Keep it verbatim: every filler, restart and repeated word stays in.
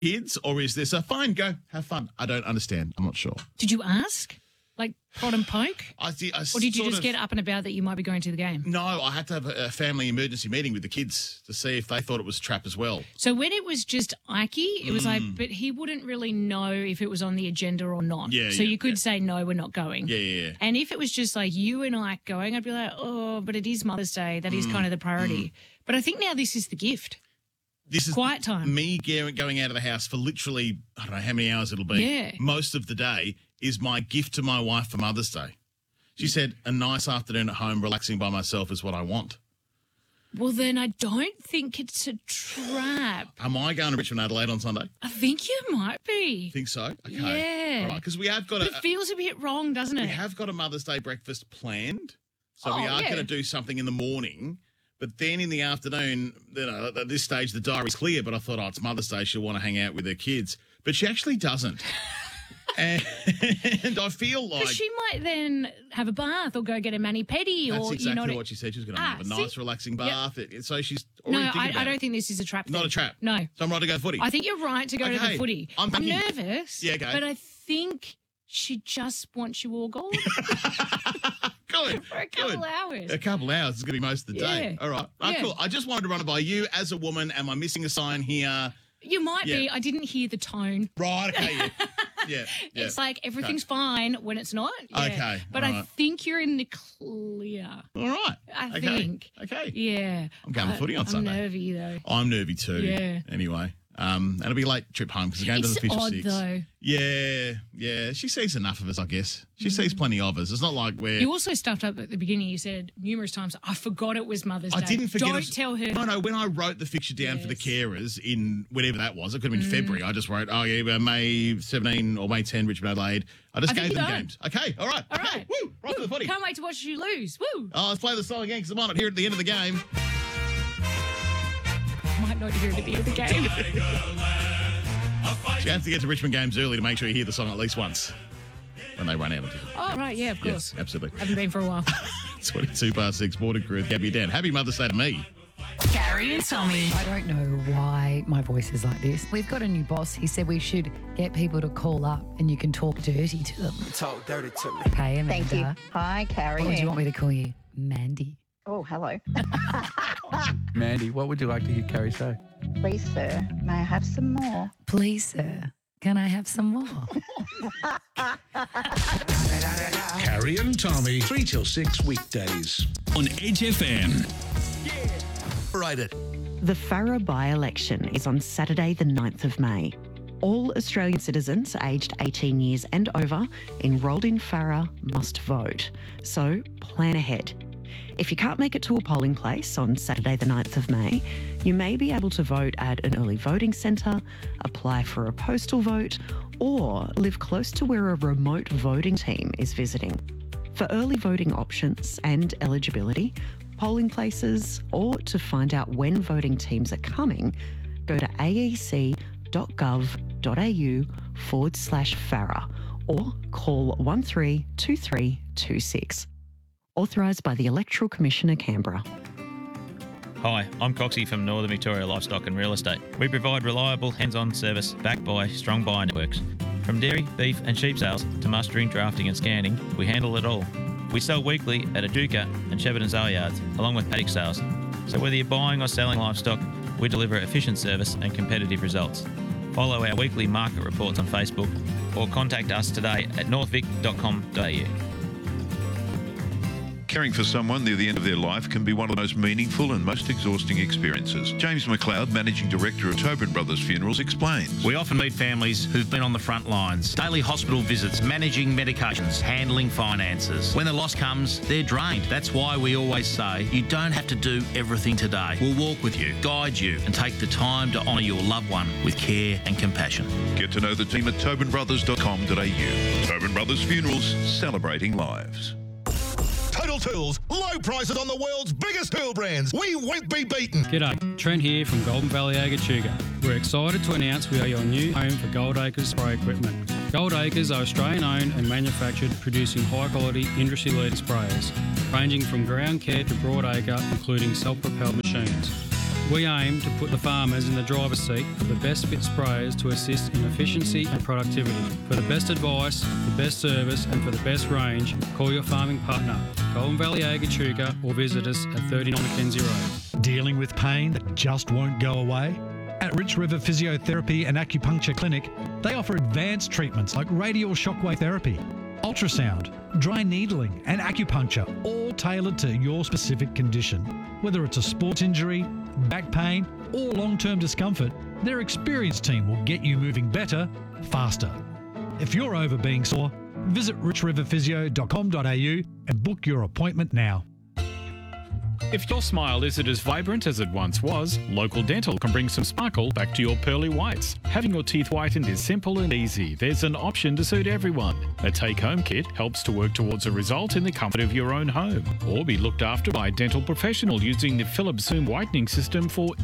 kids, or is this a fine, go, have fun? I don't understand. I'm not sure. Did you ask? Like, prod and poke? I, I Or did you sort just of, get up and about that you might be going to the game? No, I had to have a, a family emergency meeting with the kids to see if they thought it was trap as well. So when it was just Ike, it was Mm. like, but he wouldn't really know if it was on the agenda or not. Yeah, so yeah, you could yeah. say, no, we're not going. Yeah, yeah, yeah. And if it was just like you and Ike going, I'd be like, oh, but it is Mother's Day. That is kind of the priority. But I think now this is the gift. This is Quiet time. Me ge- going out of the house for literally, I don't know how many hours it'll be. Yeah. Most of the day is my gift to my wife for Mother's Day. She said, a nice afternoon at home relaxing by myself is what I want. Well, then I don't think it's a trap. Am I going to Richmond Adelaide on Sunday? I think you might be. Think so? Okay. Yeah. All right, because we have got But a it feels a bit wrong, doesn't it? we have got a Mother's Day breakfast planned. So we Oh, are yeah. going to do something in the morning. But then in the afternoon, you know, at this stage, the diary's clear. But I thought, oh, it's Mother's Day. She'll want to hang out with her kids. But she actually doesn't. and, and I feel like... Because she might then have a bath or go get a mani-pedi That's or, exactly you know... what she said. She was going to Ah, have a see? nice, relaxing Yep. bath. It- So she's No, already thinking I, about I don't it. think this is a trap. Not thing. a trap. No. So I'm right to go footy. I think you're right to go to Okay. the footy. I'm I'm thinking- nervous. Yeah, go. But I think she just wants you all gone Good. for a couple Good. hours. A couple hours is going to be most of the day. Yeah. All right. Ah, Yeah. cool. I just wanted to run it by you as a woman. Am I missing a sign here? You might Yeah. be. I didn't hear the tone. Right. Okay. Yeah. yeah. yeah. It's like everything's fine when it's not. Yeah. Okay, But all I right. think you're in the clear. All right. I okay. think. Okay. Yeah. I'm going I- footy on I'm Sunday. nervy though. I'm nervy too. Yeah. Anyway. Um, and it'll be a late trip home because the game It's doesn't finish odd at six. though. Yeah, yeah. She sees enough of us, I guess. She sees plenty of us. It's not like we're. You also stuffed up at the beginning. You said numerous times, I forgot it was Mother's I Day. didn't forget. Don't it was- tell her. No, no. When I wrote the fixture down for the Yes. Mm. carers in whatever that was, it could have been February. I just wrote, oh yeah, May seventeenth or May tenth, Richmond Adelaide. I just I think gave them you don't. games. Okay, all right. All okay. right. Woo, right to the footy. Can't wait to watch you lose. Woo. Oh, let's play the song again because I'm on it here at the end of the game. Might not hear it at the end of the game. You have to get to Richmond games early to make sure you hear the song at least once when they run out of it. Oh, right. Yeah, of course. Yes, absolutely. Haven't been for a while. twenty-two past six, Border Crew with Gabby Dan. Happy Mother's Day to me. Gary and Tommy. I don't know why my voice is like this. We've got a new boss. He said we should get people to call up and you can talk dirty to them. Talk dirty to me. Hey, Amanda. Thank you. Hi, Carrie. Or do you want me to call you Mandy? Oh, hello. Mandy, what would you like to hear Carrie say? Please, sir, may I have some more? Please, sir, can I have some more? Carrie and Tommy, three till six weekdays on Edge F M. Rated. The Farrer by-election is on Saturday the ninth of May. All Australian citizens aged eighteen years and over enrolled in Farrer must vote. So plan ahead. If you can't make it to a polling place on Saturday the ninth of May, you may be able to vote at an early voting centre, apply for a postal vote, or live close to where a remote voting team is visiting. For early voting options and eligibility, polling places, or to find out when voting teams are coming, go to aec.gov.au forward slash Farrer or call one three two three two six. Authorised by the Electoral Commission of Canberra. Hi, I'm Coxie from Northern Victoria Livestock and Real Estate. We provide reliable, hands-on service backed by strong buyer networks. From dairy, beef and sheep sales to mustering, drafting and scanning, we handle it all. We sell weekly at Aduka and Shepparton Sale Yards, along with paddock sales. So whether you're buying or selling livestock, we deliver efficient service and competitive results. Follow our weekly market reports on Facebook or contact us today at northvic dot com dot a u. Caring for someone near the end of their life can be one of the most meaningful and most exhausting experiences. James McLeod, Managing Director of Tobin Brothers Funerals, explains. We often meet families who've been on the front lines. Daily hospital visits, managing medications, handling finances. When the loss comes, they're drained. That's why we always say you don't have to do everything today. We'll walk with you, guide you, and take the time to honour your loved one with care and compassion. Get to know the team at tobin brothers dot com dot a u. Tobin Brothers Funerals, celebrating lives. Total Tools, low prices on the world's biggest tool brands. We won't be beaten. G'day, Trent here from Golden Valley Agachuga. We're excited to announce we are your new home for Gold Acres spray equipment. Gold Acres are Australian owned and manufactured, producing high quality industry leading sprayers, ranging from ground care to broad acre, including self-propelled machines. We aim to put the farmers in the driver's seat for the best fit sprayers to assist in efficiency and productivity. For the best advice, the best service and for the best range, call your farming partner, Golden Valley Ag Echuca, or visit us at thirty-nine Mackenzie Road. Dealing with pain that just won't go away? At Rich River Physiotherapy and Acupuncture Clinic, they offer advanced treatments like radial shockwave therapy, ultrasound, dry needling and acupuncture, all tailored to your specific condition. Whether it's a sports injury, back pain or long-term discomfort, their experienced team will get you moving better, faster. If you're over being sore, visit rich river physio dot com dot a u and book your appointment now. If your smile isn't as vibrant as it once was, Local Dental can bring some sparkle back to your pearly whites. Having your teeth whitened is simple and easy. There's an option to suit everyone. A take-home kit helps to work towards a result in the comfort of your own home, or be looked after by a dental professional using the Philips Zoom whitening system for